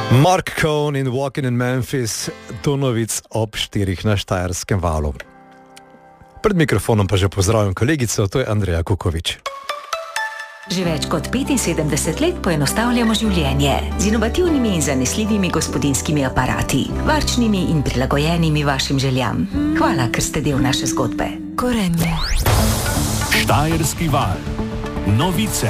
Mark Cohn in Walking in Memphis, do novic ob 4 na Štajerskem valu. Pred mikrofonom pa že pozdravljam kolegico, to je Andreja Kukovič. Že več kot 75 let poenostavljamo življenje z inovativnimi in zanesljivimi gospodinjskimi aparati, varčnimi in prilagojenimi vašim željam. Hvala, ker ste del naše zgodbe. Gorenje. Štajerski val. Novice.